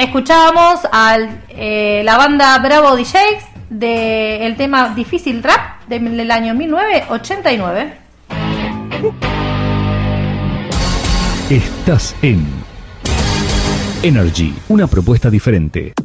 escuchábamos a la banda Bravo DJs del tema Difícil Rap del año 1989. Estás en Energy, una propuesta diferente.